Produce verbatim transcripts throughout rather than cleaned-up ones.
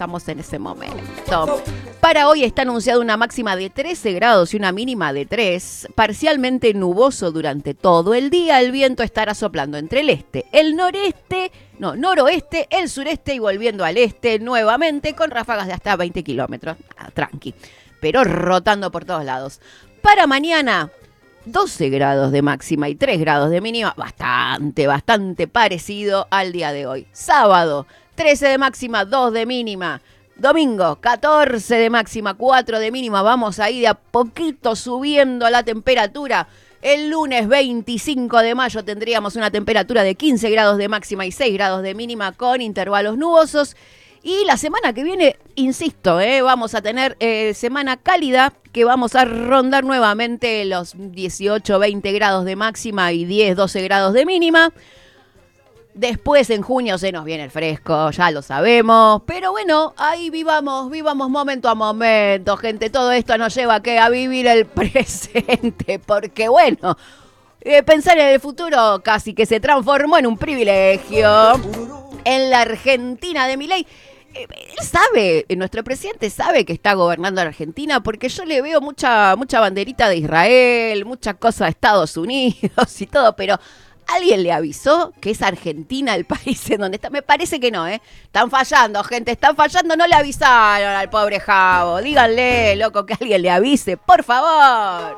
estamos en ese momento. Para hoy está anunciada una máxima de trece grados y una mínima de tres. Parcialmente nuboso durante todo el día. El viento estará soplando entre el este, el noreste, no, noroeste, el sureste y volviendo al este nuevamente con ráfagas de hasta veinte kilómetros. Ah, tranqui, pero rotando por todos lados. Para mañana, doce grados de máxima y tres grados de mínima. Bastante, bastante parecido al día de hoy. Sábado, trece de máxima, dos de mínima. Domingo, catorce de máxima, cuatro de mínima. Vamos ahí de a poquito subiendo la temperatura. El lunes veinticinco de mayo tendríamos una temperatura de quince grados de máxima y seis grados de mínima con intervalos nubosos. Y la semana que viene, insisto, eh, vamos a tener eh, semana cálida que vamos a rondar nuevamente los dieciocho, veinte grados de máxima y diez, doce grados de mínima. Después en junio se nos viene el fresco, ya lo sabemos, pero bueno, ahí vivamos, vivamos momento a momento, gente. Todo esto nos lleva a, ¿qué? A vivir el presente, porque bueno, eh, pensar en el futuro casi que se transformó en un privilegio. En la Argentina de Milei, eh, él sabe, nuestro presidente sabe que está gobernando la Argentina, porque yo le veo mucha, mucha banderita de Israel, mucha cosa de Estados Unidos y todo, pero ¿alguien le avisó que es Argentina el país en donde está? Me parece que no, ¿eh? Están fallando, gente, están fallando. No le avisaron al pobre Javo. Díganle, loco, que alguien le avise, por favor.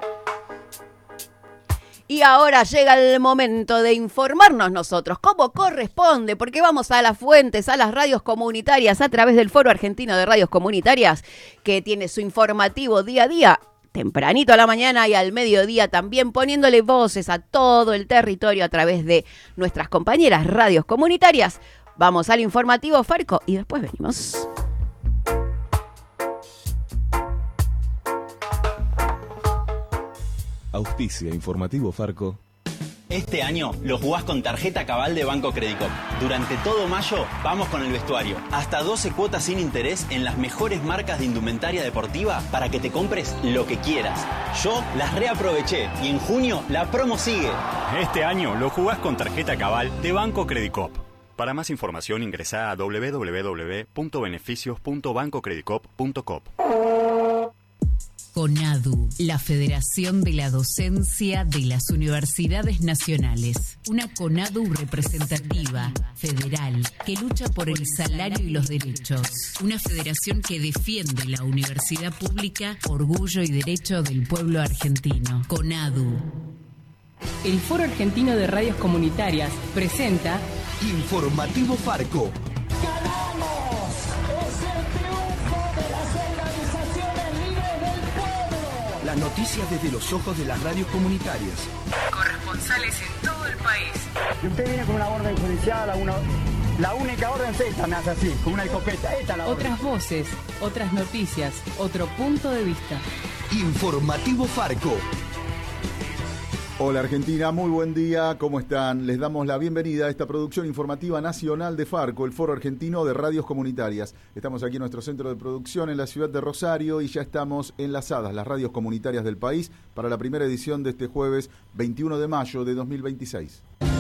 Y ahora llega el momento de informarnos nosotros, como corresponde, porque vamos a las fuentes, a las radios comunitarias, a través del Foro Argentino de Radios Comunitarias, que tiene su informativo día a día, tempranito a la mañana y al mediodía también, poniéndole voces a todo el territorio a través de nuestras compañeras radios comunitarias. Vamos al informativo Farco y después venimos. Auspicia Informativo Farco. Este año lo jugás con tarjeta Cabal de Banco Credicop. Durante todo mayo vamos con el vestuario. Hasta doce cuotas sin interés en las mejores marcas de indumentaria deportiva para que te compres lo que quieras. Yo las reaproveché y en junio la promo sigue. Este año lo jugás con tarjeta Cabal de Banco Credicop. Para más información ingresá a doble u doble u doble u punto beneficios punto banco credicop punto com. CONADU, la Federación de la Docencia de las Universidades Nacionales. Una CONADU representativa, federal, que lucha por el salario y los derechos. Una federación que defiende la universidad pública, orgullo y derecho del pueblo argentino. CONADU. El Foro Argentino de Radios Comunitarias presenta Informativo Farco. ¡Ganamos! ¡Es el triunfo de las organizaciones libres del pueblo! Las noticias desde los ojos de las radios comunitarias. Corresponsales en todo el país. Y usted viene con una orden judicial, a una, la única orden es esta, me hace así, con una escopeta. Esta es la orden. Otras voces, otras noticias, otro punto de vista. Informativo Farco. Hola Argentina, muy buen día, ¿cómo están? Les damos la bienvenida a esta producción informativa nacional de Farco, el Foro Argentino de Radios Comunitarias. Estamos aquí en nuestro centro de producción en la ciudad de Rosario y ya estamos enlazadas las radios comunitarias del país para la primera edición de este jueves veintiuno de mayo de dos mil veintiséis.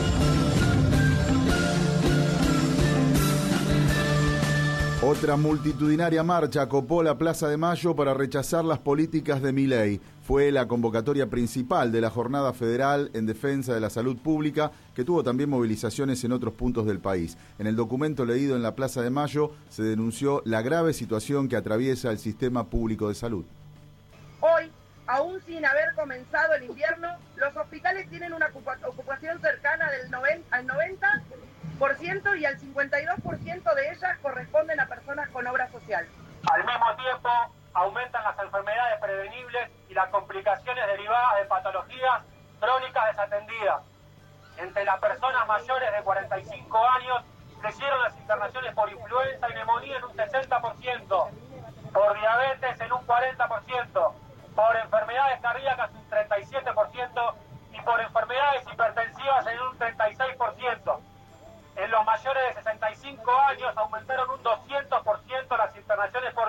Otra multitudinaria marcha copó la Plaza de Mayo para rechazar las políticas de Milei. Fue la convocatoria principal de la jornada federal en defensa de la salud pública, que tuvo también movilizaciones en otros puntos del país. En el documento leído en la Plaza de Mayo se denunció la grave situación que atraviesa el sistema público de salud. Hoy, aún sin haber comenzado el invierno, los hospitales tienen una ocupación cercana del noventa, al noventa por ciento y al cincuenta y dos por ciento de ellas corresponden a personas con obra social. Al mismo tiempo, aumentan las enfermedades prevenibles y las complicaciones derivadas de patologías crónicas desatendidas. Entre las personas mayores de cuarenta y cinco años crecieron las internaciones por influenza y neumonía en un sesenta por ciento, por diabetes en un cuarenta por ciento, por enfermedades cardíacas un treinta y siete por ciento y por enfermedades hipertensivas en un treinta y seis por ciento. En los mayores de sesenta y cinco años aumentaron un doscientos por ciento las internaciones por